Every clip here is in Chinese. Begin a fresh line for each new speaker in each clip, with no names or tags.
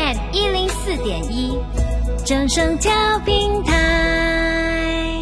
FM104.1正声调频台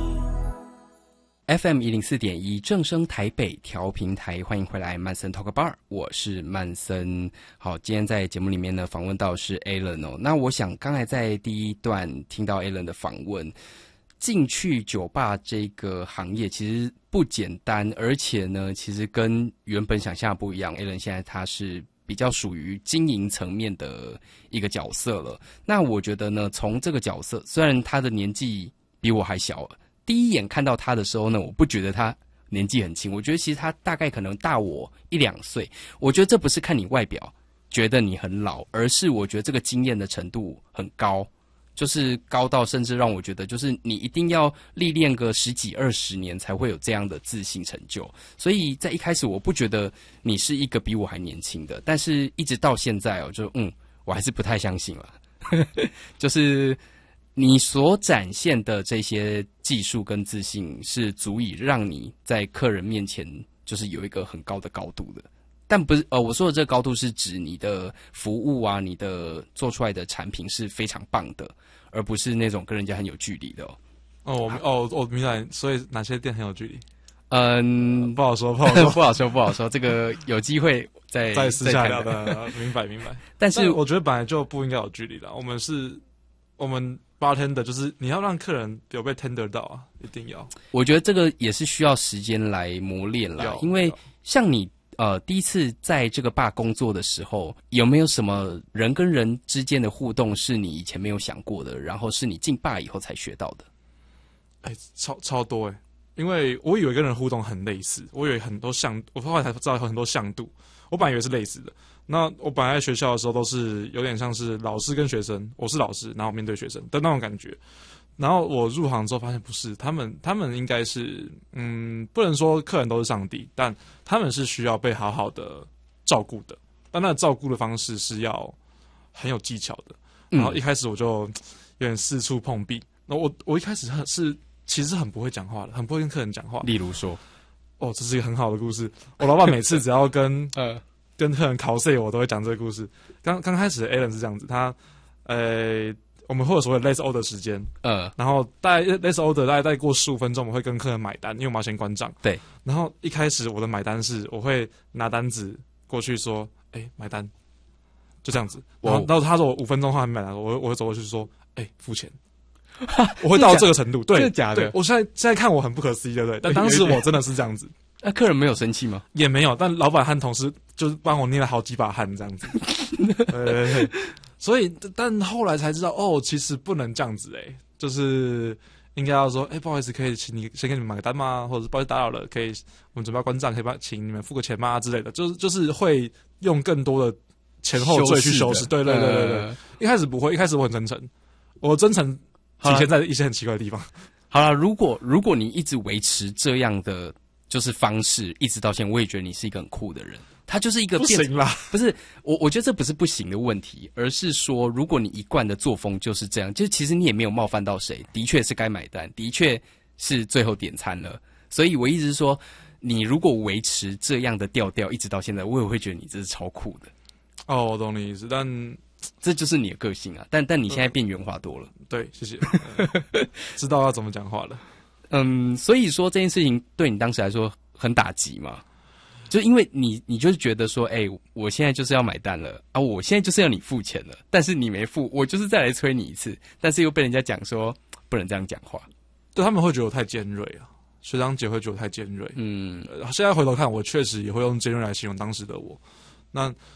FM104.1正声台北调频台，欢迎回来曼森 Talk Bar， 我是曼森。好，今天在节目里面呢，访问到是 Alan 哦。那我想刚才在第一段听到 Alan 的访问，进去酒吧这个行业其实不简单，而且呢，其实跟原本想象的不一样。Alan 现在他是比较属于经营层面的一个角色了。那我觉得呢，从这个角色，虽然他的年纪比我还小，第一眼看到他的时候呢，我不觉得他年纪很轻，我觉得其实他大概可能大我1-2岁。我觉得这不是看你外表觉得你很老，而是我觉得这个经验的程度很高，就是高到甚至让我觉得，就是你一定要历练个10几20年才会有这样的自信成就。所以在一开始我不觉得你是一个比我还年轻的，但是一直到现在我还是不太相信了。就是你所展现的这些技术跟自信是足以让你在客人面前就是有一个很高的高度的。但不是我说的这个高度是指你的服务啊，你的做出来的产品是非常棒的，而不是那种跟人家很有距离的
我明白，所以哪些店很有距离？不好说，
不好说，这个有机会再
私下聊的。明白。但是我觉得本来就不应该有距离的。我们 bartender 就是你要让客人有被 tender 到啊，一定要。
我觉得这个也是需要时间来磨练啦，因为像你第一次在这个bar工作的时候，有没有什么人跟人之间的互动是你以前没有想过的，然后是你进bar以后才学到的？
超多因为我以为跟人互动很类似，我以为很多我后来才知道有很多向度，我本来以为是类似的。那我本来在学校的时候都是有点像是老师跟学生，我是老师，然后面对学生的那种感觉。然后我入行之后发现不是，他们应该是不能说客人都是上帝，但他们是需要被好好的照顾的。但那照顾的方式是要很有技巧的。然后一开始我就有点四处碰壁。然后我一开始其实很不会讲话的，很不会跟客人讲话。
例如说，
这是一个很好的故事。我老板每次只要跟客人考试，我都会讲这个故事。刚开始 Alan 是这样子，他我们会有所谓的 less order 时间，然后大概 less order 大概过15分钟，我们会跟客人买单，因为我们要先关账。
对。
然后一开始我的买单是，我会拿单子过去说，买单，就这样子。然后他说我5分钟后还没买单，我会走过去说，付钱。我会到这个程度，对，
真的假的？
对，我现在看我很不可思议，对不对？但当时我真的是这样子。
那客人没有生气吗？
也没有，但老板和同事就是帮我捏了好几把汗这样子。对，所以但后来才知道，其实不能这样子就是应该要说，不好意思，可以请你先给你们买个单吗？或者是不好意思打扰了，可以我们准备要关账，可以请你们付个钱吗？之类的，就是会用更多的前后缀去修饰。对，一开始不会，一开始我很真诚，我真诚体现在一些很奇怪的地方。
好了，如果你一直维持这样的就是方式，一直到现在，我也觉得你是一个很酷的人。他就是一个
不行啦，
不是我觉得这不是不行的问题，而是说，如果你一贯的作风就是这样，就其实你也没有冒犯到谁，的确是该买单，的确是最后点餐了。所以我一直是说，你如果维持这样的调调一直到现在，我也会觉得你这是超酷的。
我懂你意思，但
这就是你的个性啊。但你现在变圆滑多了。
对，谢谢。知道要怎么讲话了。
所以说这件事情对你当时来说很打击嘛？就因为你就是觉得说，我现在就是要买单了啊，我现在就是要你付钱了，但是你没付，我就是再来催你一次，但是又被人家讲说不能这样讲话。
对，他们会觉得我太尖锐啊，学长姐会觉得我太尖锐。现在回头看，我确实也会用尖锐来形容当时的我。那